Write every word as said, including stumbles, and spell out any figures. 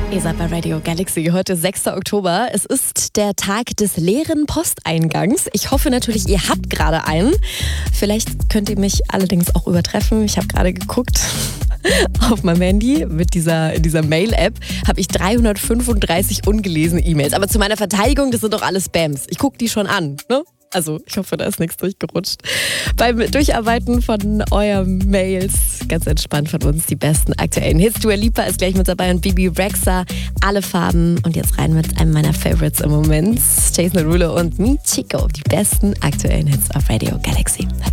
Ihr seid bei Radio Galaxy. Heute sechster Oktober. Es ist der Tag des leeren Posteingangs. Ich hoffe natürlich, ihr habt gerade einen. Vielleicht könnt ihr mich allerdings auch übertreffen. Ich habe gerade geguckt. Auf meinem Handy mit dieser, dieser Mail-App habe ich dreihundertfünfunddreißig ungelesene E-Mails. Aber zu meiner Verteidigung, das sind doch alles Spams. Ich gucke die schon an, ne? Also, ich hoffe, da ist nichts durchgerutscht. Beim Durcharbeiten von euren Mails, ganz entspannt von uns, die besten aktuellen Hits. Dua Lipa ist gleich mit dabei und Bibi Rexha, alle Farben. Und jetzt rein mit einem meiner Favorites im Moment, Jason Derulo und Mi Chico, die besten aktuellen Hits auf Radio Galaxy.